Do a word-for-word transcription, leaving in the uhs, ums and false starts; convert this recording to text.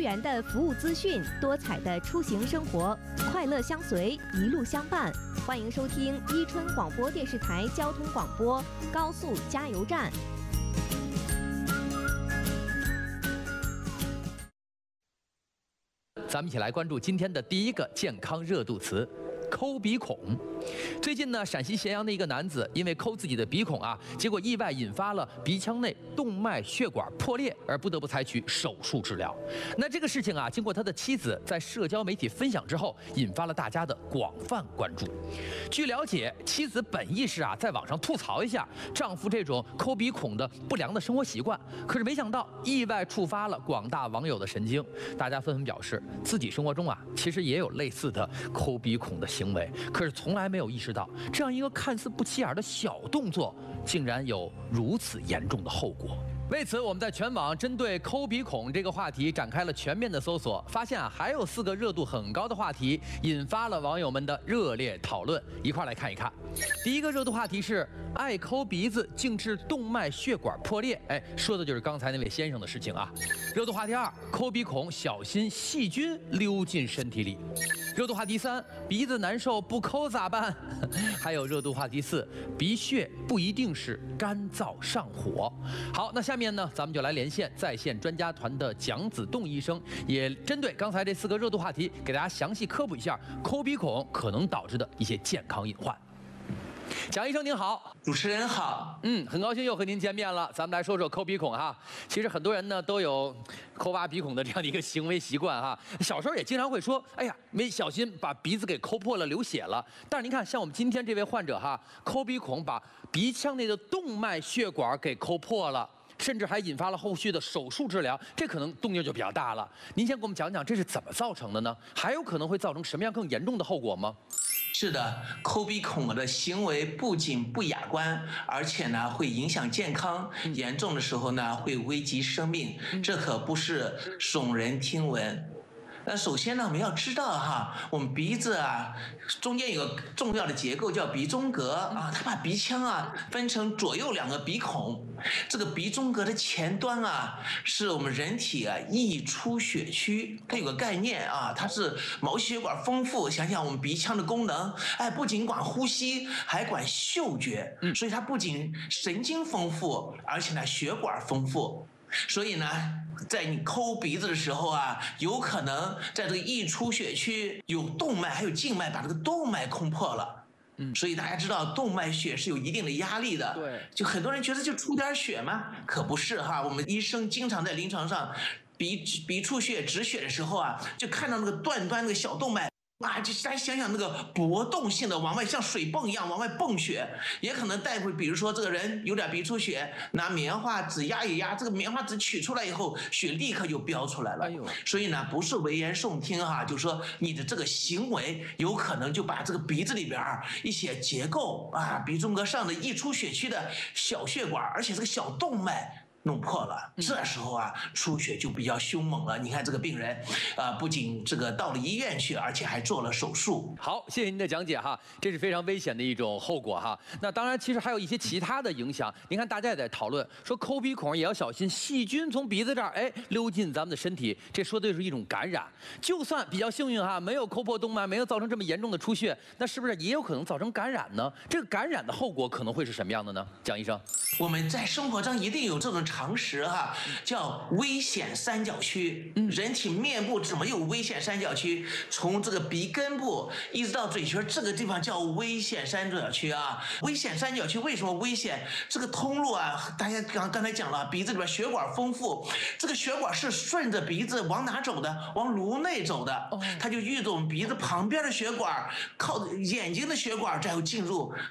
元的服务资讯，多彩的出行生活，快乐相随，一路相伴。欢迎收听伊春广播电视台交通广播高速加油站。 咱们一起来关注今天的第一个健康热度词。 抠鼻孔，最近呢，陕西咸阳的一个男子因为抠自己的鼻孔啊，结果意外引发了鼻腔内动脉血管破裂，而不得不采取手术治疗。那这个事情啊，经过他的妻子在社交媒体分享之后，引发了大家的广泛关注。据了解，妻子本意是啊，在网上吐槽一下丈夫这种抠鼻孔的不良的生活习惯，可是没想到意外触发了广大网友的神经，大家纷纷表示自己生活中啊，其实也有类似的抠鼻孔的行为。 行为，可是从来没有意识到，这样一个看似不起眼的小动作，竟然有如此严重的后果。为此，我们在全网针对抠鼻孔这个话题展开了全面的搜索，发现啊，还有四个热度很高的话题引发了网友们的热烈讨论，一块来看一看。第一个热度话题是爱抠鼻子竟致动脉血管破裂，哎，说的就是刚才那位先生的事情啊。热度话题二，抠鼻孔小心细菌溜进身体里。 热度话题三，鼻子难受不抠咋办？还有热度话题四，鼻血不一定是干燥上火。好，那下面呢，咱们就来连线在线专家团的蒋子栋医生，也针对刚才这四个热度话题，给大家详细科普一下抠鼻孔可能导致的一些健康隐患。 蒋医生您好， 主持人好， 嗯，很高兴又和您见面了。咱们来说说抠鼻孔哈。其实很多人呢都有抠挖鼻孔的这样的一个行为习惯哈。小时候也经常会说，哎呀，没小心把鼻子给抠破了，流血了。但是您看，像我们今天这位患者哈，抠鼻孔把鼻腔内的动脉血管给抠破了。 甚至还引发了后续的手术治疗，这可能动静就比较大了。您先给我们讲讲这是怎么造成的呢？还有可能会造成什么样更严重的后果吗？ 是的，抠鼻孔的行为不仅不雅观，而且呢会影响健康，严重的时候呢会危及生命，这可不是耸人听闻。 那首先呢，我们要知道哈，我们鼻子啊，中间有个重要的结构叫鼻中隔啊，它把鼻腔啊分成左右两个鼻孔。这个鼻中隔的前端啊，是我们人体啊溢出血区。它有个概念啊，它是毛细血管丰富。想想我们鼻腔的功能，哎，不仅管呼吸，还管嗅觉。所以它不仅神经丰富，而且呢血管丰富。 所以呢，在你抠鼻子的时候啊，有可能在这个溢出血区有动脉，还有静脉，把这个动脉抠破了。嗯，所以大家知道动脉血是有一定的压力的。对，就很多人觉得就出点血吗？可不是哈，我们医生经常在临床上鼻鼻出血止血的时候啊，就看到那个断端那个小动脉。 啊，就大家想想那个搏动性的往外像水泵一样往外泵血，也可能大夫比如说这个人有点鼻出血，拿棉花纸压一压，这个棉花纸取出来以后，血立刻就飙出来了。哎呦，所以呢，不是危言耸听哈，就说你的这个行为有可能就把这个鼻子里边一些结构啊，鼻中隔上的溢出血区的小血管，而且这个小动脉。 弄破了，这时候啊，出血就比较凶猛了。你看这个病人，呃，不仅这个到了医院去，而且还做了手术。 好，谢谢您的讲解哈，这是非常危险的一种后果哈。那当然，其实还有一些其他的影响。您看，大家也在讨论说，抠鼻孔也要小心细菌从鼻子这儿哎溜进咱们的身体，这说的是一种感染。就算比较幸运哈，没有抠破动脉，没有造成这么严重的出血，那是不是也有可能造成感染呢？这个感染的后果可能会是什么样的呢？蒋医生， 我们在生活中一定有这种。 常识哈，叫危险三角区。嗯，人体面部怎么有危险三角区？从这个鼻根部一直到嘴唇这个地方叫危险三角区啊。危险三角区为什么危险？这个通路啊，大家刚刚才讲了，鼻子里边血管丰富，这个血管是顺着鼻子往哪走的？往颅内走的。哦，它就遇着我们鼻子旁边的血管，靠眼睛的血管，再后进入